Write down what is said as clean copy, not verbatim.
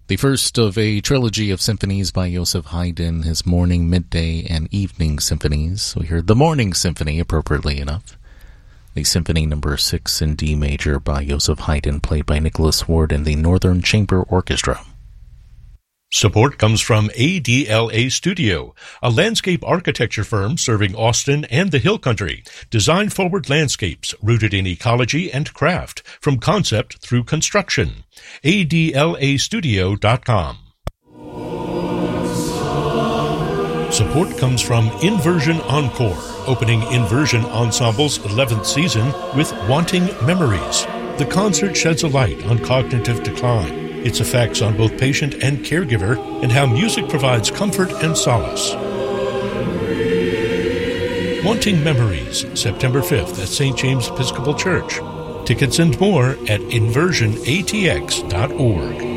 The first of a trilogy of symphonies by Joseph Haydn, his morning, midday, and evening symphonies. We heard the Morning Symphony, appropriately enough. The Symphony Number 6 in D major by Joseph Haydn, played by Nicholas Ward and the Northern Chamber Orchestra. Support comes from ADLA Studio, a landscape architecture firm serving Austin and the Hill Country. Design-forward landscapes rooted in ecology and craft, from concept through construction. ADLAstudio.com. Support comes from Inversion Encore, opening Inversion Ensemble's 11th season with Wanting Memories. The concert sheds a light on cognitive decline, its effects on both patient and caregiver, and how music provides comfort and solace. Wanting Memories, September 5th at St. James Episcopal Church. Tickets and more at inversionatx.org.